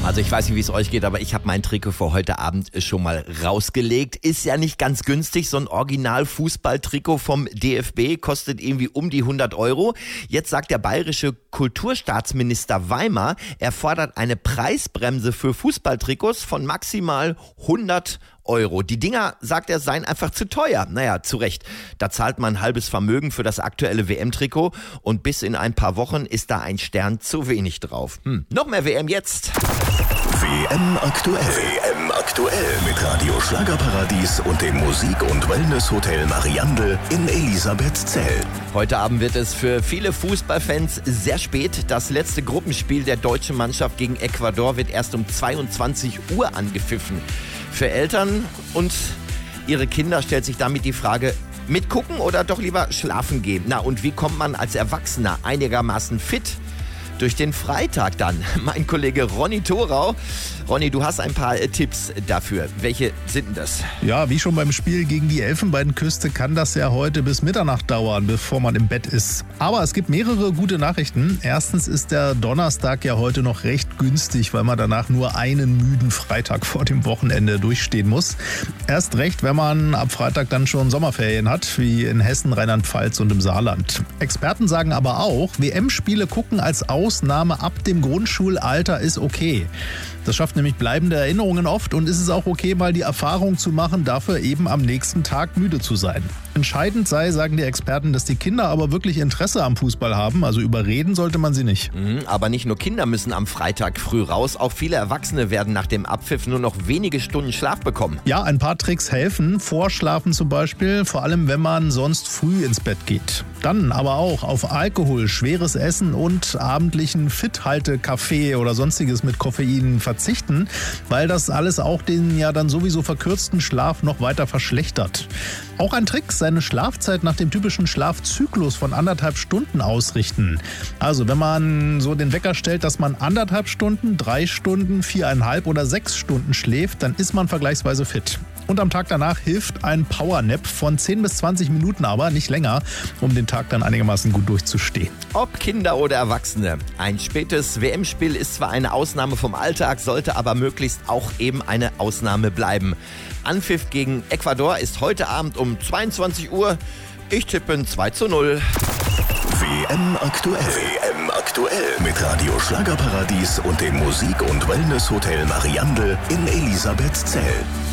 Also ich weiß nicht, wie es euch geht, aber ich habe mein Trikot für heute Abend schon mal rausgelegt. Ist ja nicht ganz günstig, so ein Original-Fußball-Trikot vom DFB kostet irgendwie um die 100 Euro. Jetzt sagt der bayerische Kulturstaatsminister Weimer, er fordert eine Preisbremse für Fußballtrikots von maximal 100 Euro. Die Dinger, sagt er, seien einfach zu teuer. Naja, zu Recht. Da zahlt man ein halbes Vermögen für das aktuelle WM-Trikot und bis in ein paar Wochen ist da ein Stern zu wenig drauf. Noch mehr WM jetzt. WM aktuell. WM aktuell mit Radio Schlagerparadies und dem Musik- und Wellness-Hotel Mariandel in Elisabethzell. Heute Abend wird es für viele Fußballfans sehr spät. Das letzte Gruppenspiel der deutschen Mannschaft gegen Ecuador wird erst um 22 Uhr angepfiffen. Für Eltern und ihre Kinder stellt sich damit die Frage, mitgucken oder doch lieber schlafen gehen? Na, und wie kommt man als Erwachsener einigermaßen fit durch den Freitag dann? Mein Kollege Ronny Thorau. Ronny, du hast ein paar Tipps dafür. Welche sind denn das? Ja, wie schon beim Spiel gegen die Elfenbeinküste kann das ja heute bis Mitternacht dauern, bevor man im Bett ist. Aber es gibt mehrere gute Nachrichten. Erstens ist der Donnerstag ja heute noch recht günstig, weil man danach nur einen müden Freitag vor dem Wochenende durchstehen muss. Erst recht, wenn man ab Freitag dann schon Sommerferien hat, wie in Hessen, Rheinland-Pfalz und im Saarland. Experten sagen aber auch, WM-Spiele gucken als Ausnahme ab dem Grundschulalter ist okay. Das schafft nämlich bleibende Erinnerungen oft und ist es auch okay, mal die Erfahrung zu machen, dafür eben am nächsten Tag müde zu sein. Entscheidend sei, sagen die Experten, dass die Kinder aber wirklich Interesse am Fußball haben, also überreden sollte man sie nicht. Aber nicht nur Kinder müssen am Freitag früh raus, auch viele Erwachsene werden nach dem Abpfiff nur noch wenige Stunden Schlaf bekommen. Ja, ein paar Tricks helfen, Vorschlafen zum Beispiel, vor allem wenn man sonst früh ins Bett geht. Dann aber auch auf Alkohol, schweres Essen und abendlichen Fit-Halte-Kaffee oder sonstiges mit Koffein verzichten, weil das alles auch den ja dann sowieso verkürzten Schlaf noch weiter verschlechtert. Auch ein Trick, seine Schlafzeit nach dem typischen Schlafzyklus von 1,5 Stunden ausrichten. Also wenn man so den Wecker stellt, dass man 1,5 Stunden, 3 Stunden, 4,5 oder 6 Stunden schläft, dann ist man vergleichsweise fit. Und am Tag danach hilft ein Powernap von 10 bis 20 Minuten, aber nicht länger, um den Tag dann einigermaßen gut durchzustehen. Ob Kinder oder Erwachsene, ein spätes WM-Spiel ist zwar eine Ausnahme vom Alltag, sollte aber möglichst auch eben eine Ausnahme bleiben. Anpfiff gegen Ecuador ist heute Abend um 22 Uhr. Ich tippe ein 2:0. WM aktuell. WM aktuell mit Radio Schlagerparadies und dem Musik- und Wellness-Hotel Mariandel in Elisabethzell.